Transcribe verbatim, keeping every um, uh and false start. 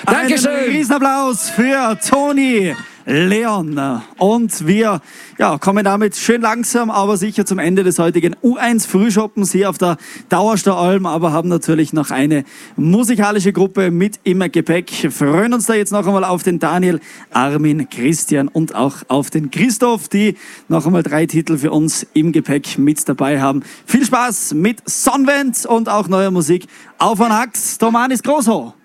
Dankeschön. Einen Riesenapplaus für Toni Leon. Und wir ja, kommen damit schön langsam, aber sicher zum Ende des heutigen U eins Frühschoppens hier auf der Dauerstaualm, aber haben natürlich noch eine musikalische Gruppe mit im Gepäck. Freuen uns da jetzt noch einmal auf den Daniel, Armin, Christian und auch auf den Christoph, die noch einmal drei Titel für uns im Gepäck mit dabei haben. Viel Spaß mit Sonnenwend und auch neuer Musik auf an Ax, Tomanis Großho.